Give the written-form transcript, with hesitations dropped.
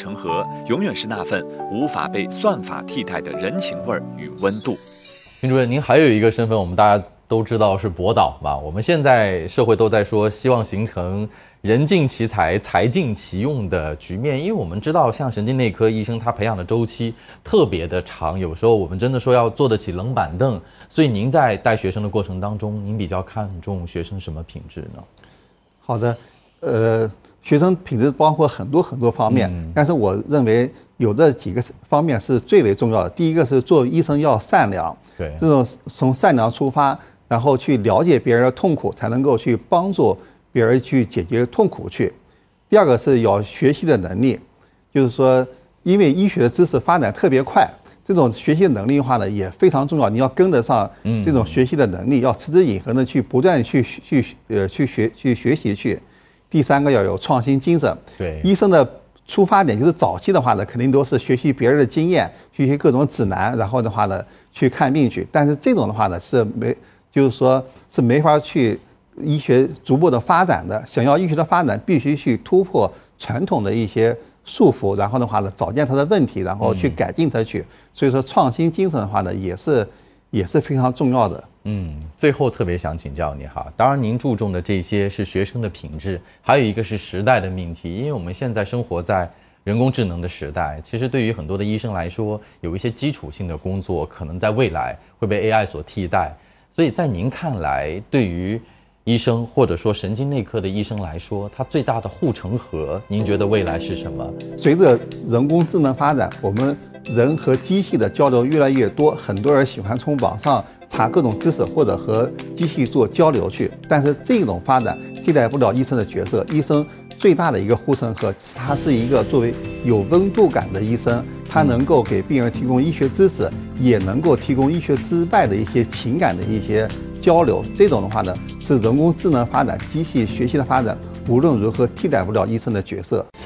程河永远是那份无法被算法替代的人情味与温度。 林主任，您还有一个身份，我们大家都知道是博导嘛。我们现在社会都在说，希望形成人尽其才，才尽其用的局面。因为我们知道，像神经内科医生，他培养的周期特别的长，有时候我们真的说要坐得起冷板凳。所以您在带学生的过程当中，您比较看重学生什么品质呢？ 好的，学生品质包括很多方面，但是我认为有这几个方面是最为重要的。第一个是做医生要善良， 对， 这种从善良出发，然后去了解别人的痛苦，才能够去帮助别人去解决痛苦去。第二个是有学习的能力，就是说，因为医学的知识发展特别快，这种学习能力的话呢也非常重要，你要跟得上这种学习的能力，要持之以恒的去不断去学习去。第三个要有创新精神， 对， 医生的出发点就是早期的话呢，肯定都是学习别人的经验，学习各种指南，然后的话呢去看病去。但是这种的话呢就是说是没法去医学逐步的发展的。想要医学的发展，必须去突破传统的一些束缚，然后的话呢找见它的问题，然后去改进它去。所以说创新精神的话呢，也是非常重要的。 最后特别想请教你哈，当然您注重的这些是学生的品质，还有一个是时代的命题，因为我们现在生活在人工智能的时代，其实对于很多的医生来说，有一些基础性的工作可能在未来会被 AI 所替代，所以在您看来，对于医生或者说神经内科的医生来说，他最大的护城河，您觉得未来是什么？ 随着人工智能发展，我们人和机器的交流越来越多，很多人喜欢从网上查各种知识或者和机器做交流去，但是这种发展替代不了医生的角色。医生最大的一个护城河，他是一个作为有温度感的医生，他能够给病人提供医学知识，也能够提供医学之外的一些情感的一些交流。这种的话呢，是人工智能发展、机器学习的发展，无论如何替代不了医生的角色。